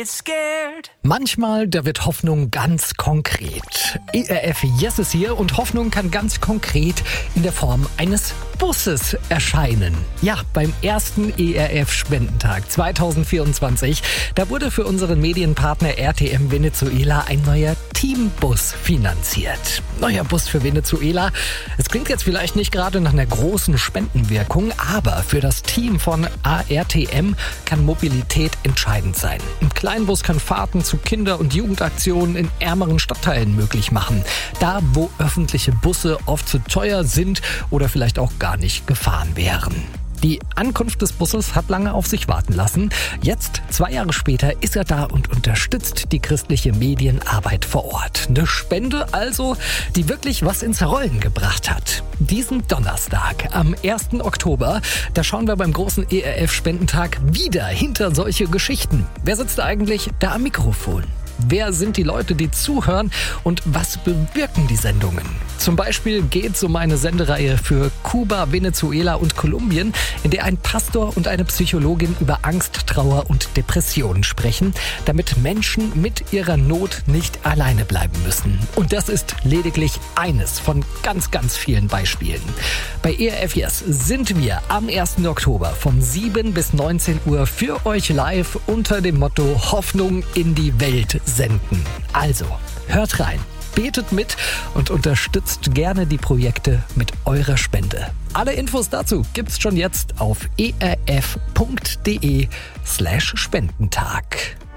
get scared. Manchmal, da wird Hoffnung ganz konkret. ERF Yes ist hier und Hoffnung kann ganz konkret in der Form eines Busses erscheinen. Ja, beim ersten ERF-Spendentag 2024, da wurde für unseren Medienpartner RTM Venezuela ein neuer Teambus finanziert. Neuer Bus für Venezuela. Es klingt jetzt vielleicht nicht gerade nach einer großen Spendenwirkung, aber für das Team von ARTM kann Mobilität entscheidend sein. Ein Kleinbus kann Fahrten zu Kinder- und Jugendaktionen in ärmeren Stadtteilen möglich machen. Da, wo öffentliche Busse oft zu teuer sind oder vielleicht auch gar nicht gefahren wären. Die Ankunft des Busses hat lange auf sich warten lassen. Jetzt, 2 Jahre später, ist er da und unterstützt die christliche Medienarbeit vor Ort. Eine Spende also, die wirklich was ins Rollen gebracht hat. Diesen Donnerstag, am 1. Oktober, da schauen wir beim großen ERF-Spendentag wieder hinter solche Geschichten. Wer sitzt eigentlich da am Mikrofon? Wer sind die Leute, die zuhören und was bewirken die Sendungen? Zum Beispiel geht es um eine Sendereihe für Kuba, Venezuela und Kolumbien, in der ein Pastor und eine Psychologin über Angst, Trauer und Depressionen sprechen, damit Menschen mit ihrer Not nicht alleine bleiben müssen. Und das ist lediglich eines von ganz, ganz vielen Beispielen. Bei ERF Yes sind wir am 1. Oktober von 7 bis 19 Uhr für euch live unter dem Motto Hoffnung in die Welt senden. Also, hört rein, betet mit und unterstützt gerne die Projekte mit eurer Spende. Alle Infos dazu gibt's schon jetzt auf erf.de/Spendentag.